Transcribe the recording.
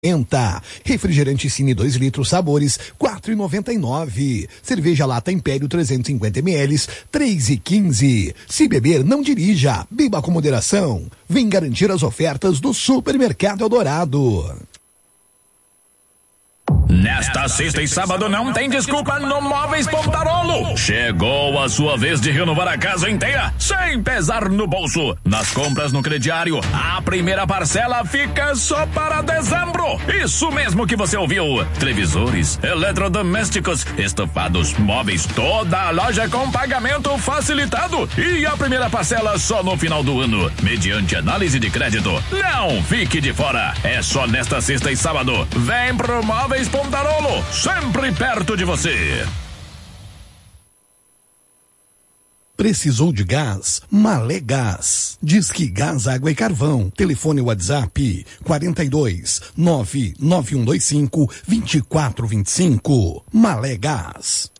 Refrigerante Cine 2 litros sabores, R$4,99. Cerveja Lata Império 350 ml, R$3,15. Se beber, não dirija. Beba com moderação. Vem garantir as ofertas do Supermercado Eldorado. Nesta sexta e sábado não tem desculpa no Móveis Pontarolo. Chegou a sua vez de renovar a casa inteira sem pesar no bolso. Nas compras no crediário, a primeira parcela fica só para dezembro. Isso mesmo que você ouviu. Televisores, eletrodomésticos, estofados, móveis, toda a loja com pagamento facilitado. E a primeira parcela só no final do ano, mediante análise de crédito. Não fique de fora. É só nesta sexta e sábado. Vem pro Móveis Pontarolo, sempre perto de você. Precisou de gás? Malé Gás. Disque Gás, Água e Carvão. Telefone WhatsApp 42 99125 2425. Malé Gás.